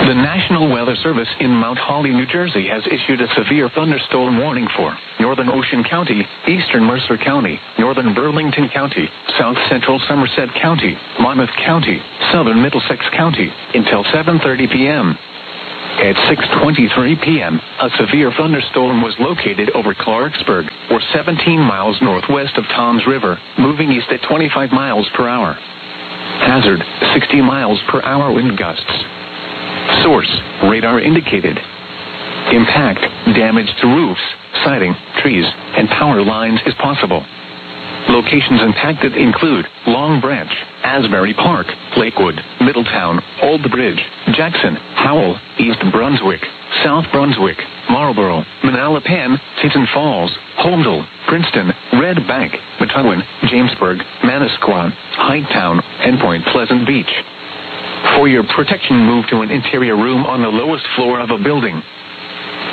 The National Weather Service in Mount Holly, New Jersey has issued a severe thunderstorm warning for northern Ocean County, eastern Mercer County, northern Burlington County, south central Somerset County, Monmouth County, southern Middlesex County, until 7:30 p.m. At 6:23 p.m., a severe thunderstorm was located over Clarksburg, or 17 miles northwest of Toms River, moving east at 25 miles per hour. Hazard, 60 miles per hour wind gusts. Source, radar indicated. Impact, damage to roofs, siding, trees, and power lines is possible. Locations impacted include Long Branch, Asbury Park, Lakewood, Middletown, Old Bridge, Jackson, Howell, East Brunswick, South Brunswick, Marlborough, Manalapan, Tinton Falls, Holmdel, Princeton, Red Bank, Methuen, Jamesburg, Manasquan, Highttown, and Point Pleasant Beach. For your protection, move to an interior room on the lowest floor of a building.